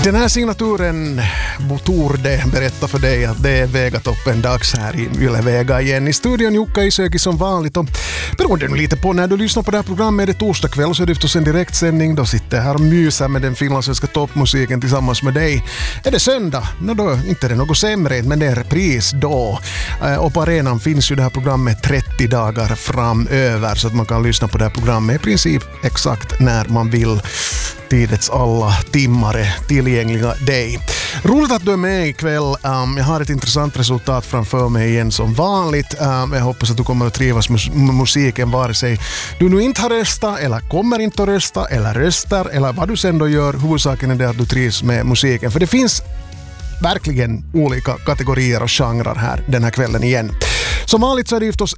Den här signaturen Torde berättar för dig att det är Vegatoppen dags här i Yle Vega igen. I studion Jukka Isöki som vanligt, och beroende nu lite på när du lyssnar på det här programmet, är det torsdag kväll så är det förstås en direktsändning. Då sitter jag här och myser med den finlandssvenska toppmusiken tillsammans med dig. Är det söndag? Då inte det något sämre, men det är repris då. Och på arenan finns ju det här programmet 30 dagar framöver, så att man kan lyssna på det här programmet i princip exakt när man vill. Tidets alla timmar är tillgängliga dig. Roligt att du är med ikväll. Jag har ett intressant resultat framför mig igen som vanligt. Jag hoppas att du kommer att trivas med musiken, vare sig du nu inte har röstat eller kommer inte att rösta eller röstar eller vad du sen då gör. Huvudsaken är det att du trivs med musiken, för det finns verkligen olika kategorier och genrer här den här kvällen igen. Som vanligt så är det förstås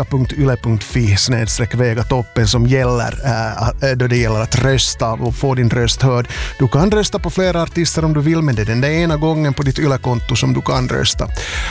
svenska.yle.fi/Vegatoppen som gäller då det gäller att rösta och få din röst hörd. Du kan rösta på flera artister om du vill, men det är den där ena gången på ditt Yle-konto som du kan rösta.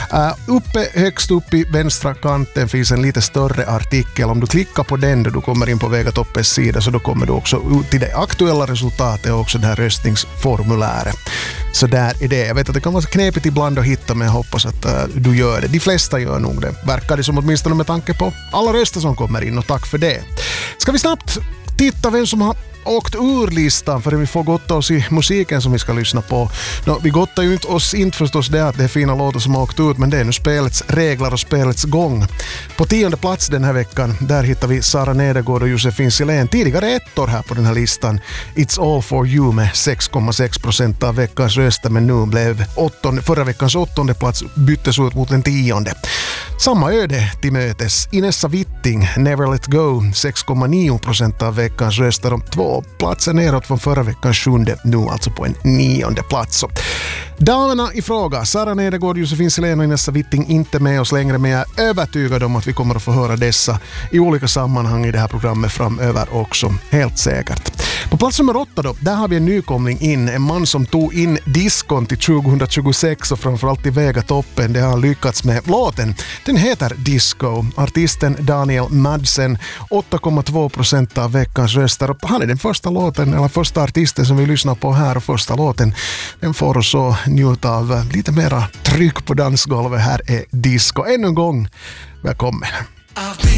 Högst upp i vänstra kanten finns en lite större artikel. Om du klickar på den då du kommer in på Vegatoppens sida, så då kommer du också ut till det aktuella resultatet och också det här röstningsformuläret. Så där är det. Jag vet att det kan vara knepigt ibland att hitta, men jag hoppas att du gör det. De flesta gör nog det. Verkar det som, åtminstone med tanke på alla röster som kommer in, och tack för det. Ska vi snabbt titta vem som har åkt ur listan för att vi får gotta oss i musiken som vi ska lyssna på. Vi gottar ju oss inte förstås det att det är fina låtar som har åkt ut, men det är nu spelets regler och spelets gång. På 10:e plats den här veckan, där hittar vi Sara Nedergård och Josefin Silén, tidigare ettor här på den här listan. It's All For You med 6,6% av veckans röster, men nu blev förra veckans 8:e plats byttes ut mot den 10:e. Samma öde till mötes. Inessa Witting, Never Let Go, 6,9% av veckans röster, om 2 platser neråt från förra veckans 7:e, nu alltså på en 9:e plats. Damerna i fråga, Sara Nedergård, Josefin Silén och Inessa Witting, inte med oss längre, men jag är övertygad om att vi kommer att få höra dessa i olika sammanhang i det här programmet framöver också, helt säkert. På plats nummer 8 då, där har vi en nykomling in, en man som tog in diskon till 2026 och framförallt i Vegatoppen. Det har lyckats med låten. Den heter Disco. Artisten Daniel Madsen, 8,2% av veckans röster. Han är den första låten, eller första artisten som vi lyssnar på här, och första låten den får oss så njuta av lite mera tryck på dansgolvet. Här är Disco. Ännu en gång, välkommen.